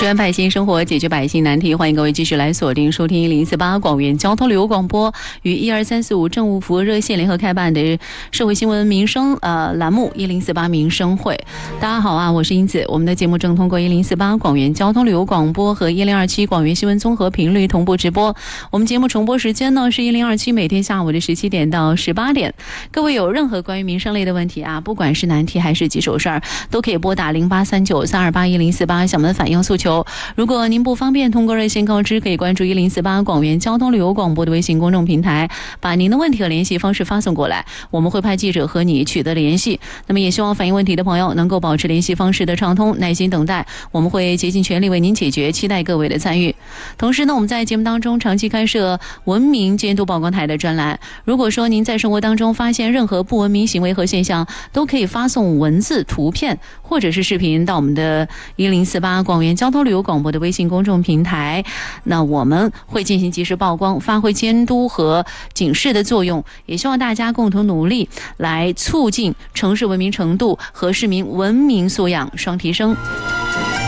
支援百姓生活，解决百姓难题。欢迎各位继续来锁定收听1048广元交通旅游广播与12345政务服务热线联合开办的社会新闻民生栏目1048民生会。大家好啊，我是英子。我们的节目正通过1048广元交通旅游广播和1027广元新闻综合频率同步直播。我们节目重播时间呢是1027每天下午的17点到18点。各位有任何关于民生类的问题啊，不管是难题还是棘手事儿，都可以拨打083932811048向我们反映诉求。如果您不方便通过热线告知，可以关注1048广元交通旅游广播的微信公众平台，把您的问题和联系方式发送过来，我们会派记者和你取得联系。那么也希望反映问题的朋友能够保持联系方式的畅通，耐心等待，我们会竭尽全力为您解决，期待各位的参与。同时呢，我们在节目当中长期开设文明监督曝光台的专栏，如果说您在生活当中发现任何不文明行为和现象，都可以发送文字、图片或者是视频到我们的1048广元交通旅游广播的微信公众平台，那我们会进行及时曝光，发挥监督和警示的作用，也希望大家共同努力来促进城市文明程度和市民文明素养双提升。